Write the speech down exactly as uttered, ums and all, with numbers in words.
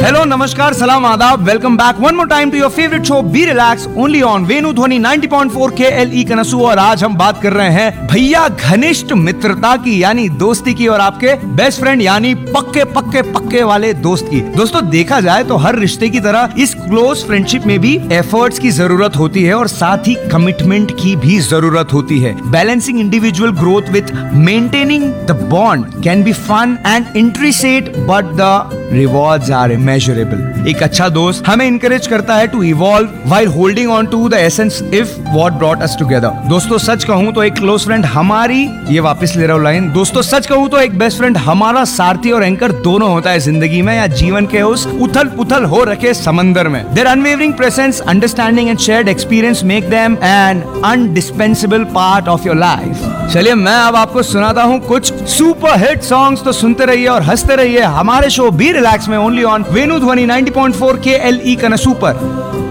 Hello, नमस्कार, सलाम, आदाब, welcome back one more time to your favourite show be relax only on Venu ध्वनि ninety point four के L E कनसू। और आज हम बात कर रहे हैं भैया घनिष्ठ मित्रता की, यानी दोस्ती की, और आपके बेस्ट फ्रेंड यानी पक्के पक्के पक्के वाले दोस्त की। दोस्तों, देखा जाए तो हर रिश्ते की तरह इस क्लोज फ्रेंडशिप में भी एफर्ट्स की जरूरत होती है और साथ ही कमिटमेंट की भी जरूरत होती है। Balancing individual growth with maintaining the bond can be fun and intricate, but the rewards are immeasurable. एक अच्छा दोस्त हमें इंकरेज करता है to evolve while holding on to the essence if what brought us together. दोस्तों, सच कहूं तो एक क्लोज फ्रेंड हमारी, ये वापस ले रहा हूं लाइन, दोस्तों सच कहूं तो एक बेस्ट फ्रेंड हमारा सारथी और एंकर दोनों होता है जिंदगी में या जीवन के उस उथल पुथल हो रखे समंदर में। There unwavering presence, understanding and shared experience make them an अनडिस्पेंसेबल part of your life. चलिए, मैं अब आपको सुनाता हूँ कुछ सुपर हिट सॉन्ग्स, तो सुनते रहिए और हंसते रहिए हमारे शो बी रिलैक्स में ओनली ऑन वेनु ध्वनि नाइंटी पॉइंट फोर के एल ई कनसू पर।